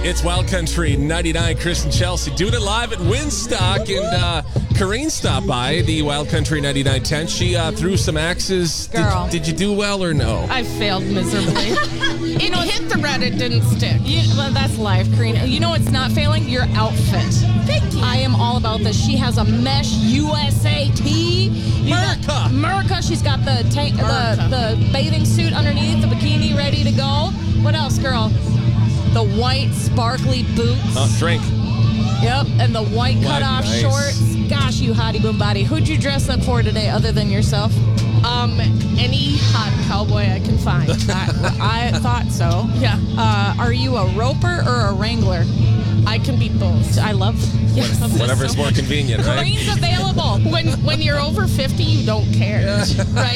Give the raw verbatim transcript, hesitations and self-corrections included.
It's Wild Country ninety-nine. Chris and Chelsea doing it live at Winstock. And uh, Corrine stopped by the Wild Country ninety-nine tent. She uh, threw some axes. Girl. Did, did you do well or no? I failed miserably. It hit the red, it didn't stick. You, well, that's life, Corrine. You know what's not failing? Your outfit. Thank you. I am all about this. She has a mesh U S A tee. America. America. She's got the tank, the, America. the bathing suit underneath, the bikini ready to go. What else, girl? The white sparkly boots. Oh, drink. Yep, and the white What cutoff nice. shorts. Gosh, you hottie boom body. Who'd you dress up for today other than yourself? Um, any hot cowboy I can find. I, I thought so. Yeah. Uh, are you a roper or a wrangler? I can be both. I love. Yes. Whatever's more convenient, right? Corine's available. When when you're over fifty, you don't care, right?